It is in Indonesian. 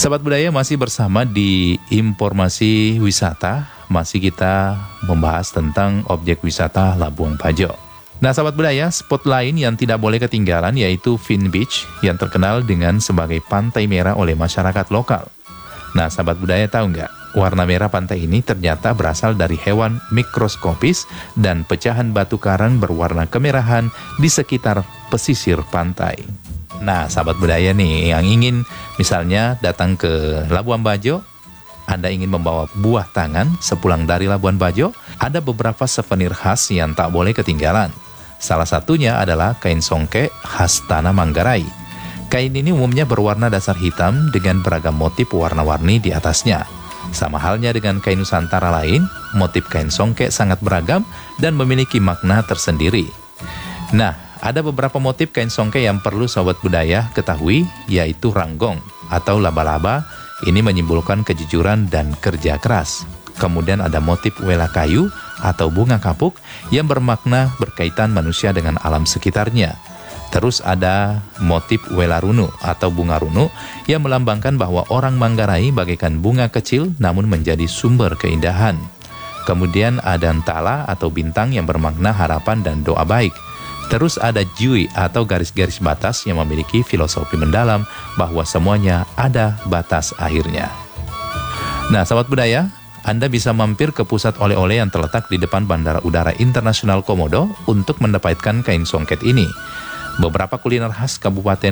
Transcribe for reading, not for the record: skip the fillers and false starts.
Sahabat budaya, masih bersama di informasi wisata. Masih kita membahas tentang objek wisata Labuan Bajo. Nah sahabat budaya, spot lain yang tidak boleh ketinggalan yaitu Vin Beach yang terkenal dengan sebagai pantai merah oleh masyarakat lokal. Nah sahabat budaya tahu nggak, warna merah pantai ini ternyata berasal dari hewan mikroskopis dan pecahan batu karang berwarna kemerahan di sekitar pesisir pantai. Nah sahabat budaya nih yang ingin misalnya datang ke Labuan Bajo, Anda ingin membawa buah tangan sepulang dari Labuan Bajo, ada beberapa souvenir khas yang tak boleh ketinggalan. Salah satunya adalah kain songke khas Tanah Manggarai. Kain ini umumnya berwarna dasar hitam dengan beragam motif warna-warni di atasnya. Sama halnya dengan kain Nusantara lain, motif kain songke sangat beragam dan memiliki makna tersendiri. Nah, ada beberapa motif kain songke yang perlu sahabat budaya ketahui, yaitu ranggong atau laba-laba. Ini menyimbolkan kejujuran dan kerja keras. Kemudian ada motif wela kayu atau bunga kapuk yang bermakna berkaitan manusia dengan alam sekitarnya. Terus ada motif wela runu atau bunga runu yang melambangkan bahwa orang Manggarai bagaikan bunga kecil namun menjadi sumber keindahan. Kemudian ada entala atau bintang yang bermakna harapan dan doa baik. Terus ada jui atau garis-garis batas yang memiliki filosofi mendalam bahwa semuanya ada batas akhirnya. Nah sahabat budaya, Anda bisa mampir ke pusat oleh-oleh yang terletak di depan Bandara Udara Internasional Komodo untuk mendapatkan kain songket ini. Beberapa kuliner khas Kabupaten